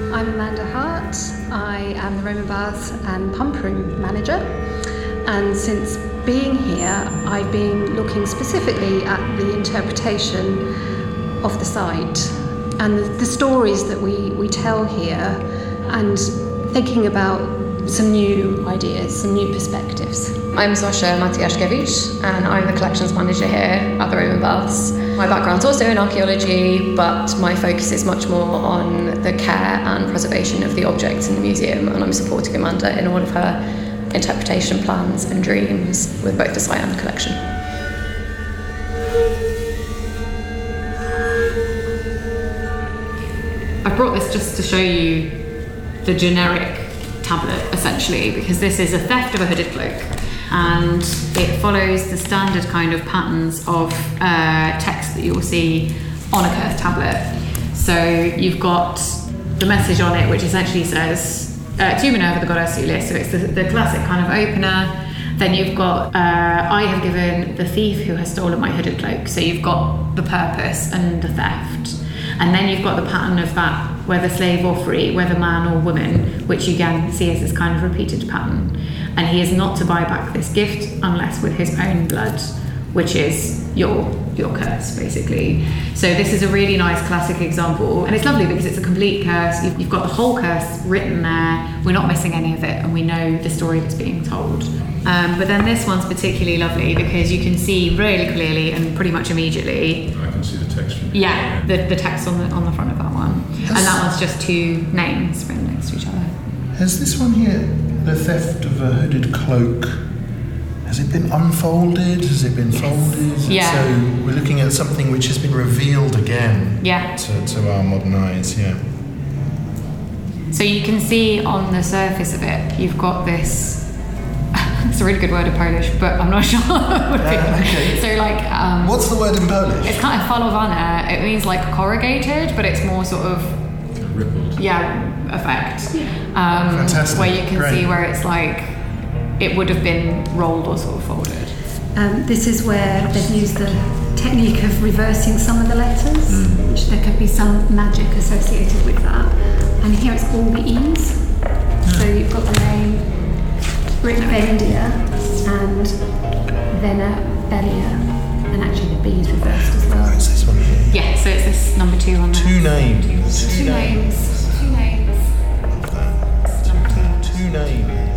I'm Amanda Hart. I am the Roman Baths and Pump Room Manager, and since being here I've been looking specifically at the interpretation of the site and the stories that we tell here, and thinking about some new ideas, some new perspectives. I'm Zosia Matiaszkiewicz and I'm the collections manager here at the Roman Baths. My background's also in archaeology, but my focus is much more on the care and preservation of the objects in the museum, and I'm supporting Amanda in all of her interpretation plans and dreams with both the site and the collection. I brought this just to show you the generic tablet, essentially, because this is a theft of a hooded cloak, and it follows the standard kind of patterns of text that you'll see on a Kurth tablet. So you've got the message on it, which essentially says, to Minerva, the goddess Ulyss, so it's the classic kind of opener. Then you've got, I have given the thief who has stolen my hooded cloak. So you've got the purpose and the theft. And then you've got the pattern of that, whether slave or free, whether man or woman, which you again see as this kind of repeated pattern. And he is not to buy back this gift unless with his own blood, which is your curse, basically. So this is a really nice classic example, and it's lovely because it's a complete curse. You've got the whole curse written there. We're not missing any of it, and we know the story that's being told. But then this one's particularly lovely because you can see really clearly and pretty much immediately. I can see the text. Yeah, the text on the front of that one, and that one's just two names written next to each other. Has this one here, the theft of a hooded cloak, has it been unfolded? Has it been folded? Yeah. So we're looking at something which has been revealed again. Yeah. To our modern eyes. Yeah. So you can see on the surface of it, you've got this. It's a really good word in Polish, but I'm not sure. Okay. So like. What's the word in Polish? It's kind of falowane. It means like corrugated, but it's more sort of. Rippled. Yeah, effect. Fantastic. Where you can Great. see where it's like it would have been rolled or sort of folded. This is where they've used the technique of reversing some of the letters, which there could be some magic associated with that. And here it's all the E's. So you've got the name Bendia and then a Belia, and actually the B is reversed as well. Oh, it's this one here. Yeah, so it's this number 2 on there. Two names. Two names. Two names.